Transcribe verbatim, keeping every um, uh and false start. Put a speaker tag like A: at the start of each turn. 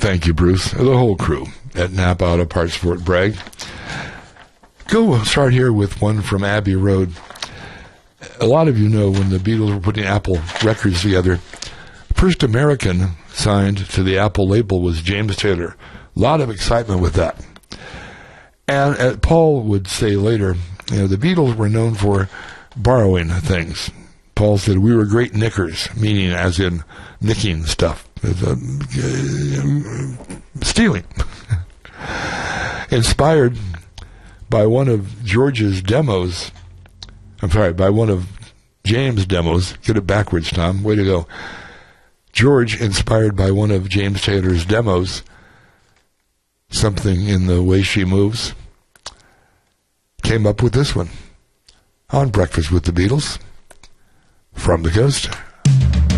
A: Thank you, Bruce. The whole crew at Napa Auto Parts Fort Bragg. Go start here with one from Abbey Road. A lot of you know when the Beatles were putting Apple records together, the first American signed to the Apple label was James Taylor. A lot of excitement with that. And uh, Paul would say later, you know, the Beatles were known for borrowing things. Paul said, we were great knickers, meaning as in nicking stuff. Uh, stealing. Inspired by one of George's demos, I'm sorry, by one of James' demos, get it backwards, Tom, way to go. George, inspired by one of James Taylor's demos, something in the way she moves, came up with this one on Breakfast with the Beatles from the Coast.